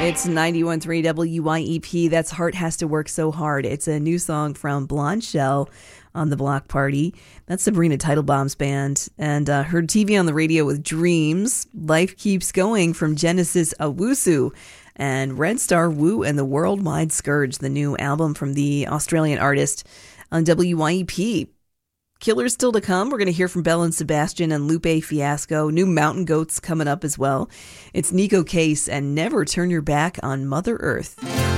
It's 91.3 WYEP. That's Heart Has to Work So Hard. It's a new song from Blonde Shell on the Block Party. That's Sabrina Teitelbaum's band. And heard TV on the radio with Dreams. Life Keeps Going from Genesis Owusu. And Red Star Woo and the Worldwide Scourge, the new album from the Australian artist on WYEP. Killers still to come. We're going to hear from Belle and Sebastian and Lupe Fiasco. New Mountain Goats coming up as well. It's Nico Case and Never Turn Your Back on Mother Earth.